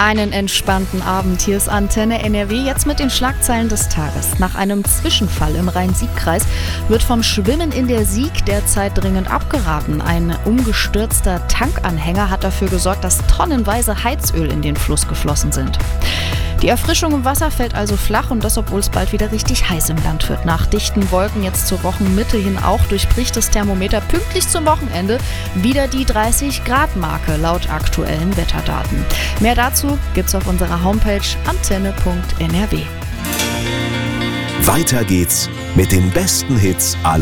Einen entspannten Abend. Hier ist Antenne NRW, jetzt mit den Schlagzeilen des Tages. Nach einem Zwischenfall im Rhein-Sieg-Kreis wird vom Schwimmen in der Sieg derzeit dringend abgeraten. Ein umgestürzter Tankanhänger hat dafür gesorgt, dass tonnenweise Heizöl in den Fluss geflossen sind. Die Erfrischung im Wasser fällt also flach und das, obwohl es bald wieder richtig heiß im Land wird. Nach dichten Wolken jetzt zur Wochenmitte hin auch durchbricht das Thermometer pünktlich zum Wochenende wieder die 30-Grad-Marke laut aktuellen Wetterdaten. Mehr dazu gibt's auf unserer Homepage antenne.nrw. Weiter geht's mit den besten Hits aller